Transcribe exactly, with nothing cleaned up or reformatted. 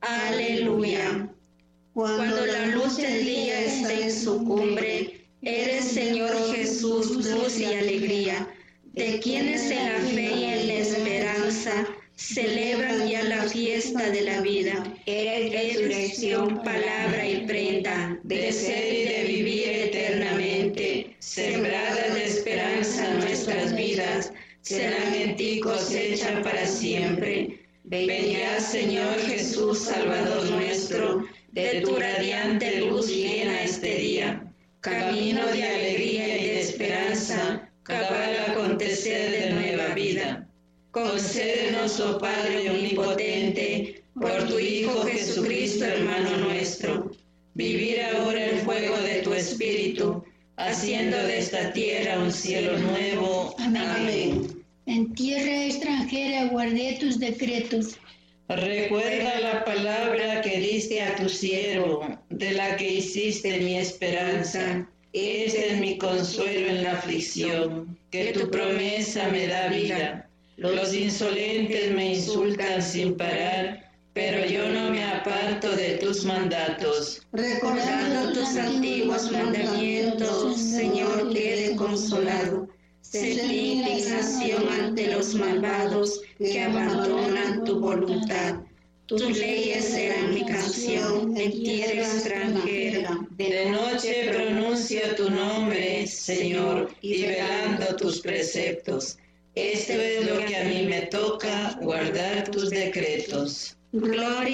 Aleluya. Cuando la luz del día está en su cumbre, eres, Señor Jesús, luz y alegría, de quienes en la fe y en la esperanza celebran ya la fiesta de la vida. Eres resurrección, palabra y prenda, de ser y de vivir eternamente, sembradas de esperanza nuestras vidas, serán en ti cosecha para siempre. Ven ya, Señor Jesús, Salvador nuestro, de tu radiante luz llena este día, camino de alegría y de esperanza, cabal acontecer de nueva vida. Concédenos, oh Padre omnipotente, por tu Hijo Jesucristo, hermano nuestro, vivir ahora el fuego de tu Espíritu, haciendo de esta tierra un cielo nuevo. Amén. Amén. En tierra extranjera guardé tus decretos. Recuerda la palabra que diste a tu siervo, de la que hiciste mi esperanza. Este es mi consuelo en la aflicción, que tu promesa me da vida. Los insolentes me insultan sin parar, pero yo no me aparto de tus mandatos. Recordando tus antiguos mandamientos, Señor, quede consolado. Sentí indignación ante los malvados que abandonan tu voluntad. Tus leyes serán mi canción en tierra extranjera. De noche pronuncio tu nombre, Señor, y velando tus preceptos. Esto es lo que a mí me toca, guardar tus decretos. Gloria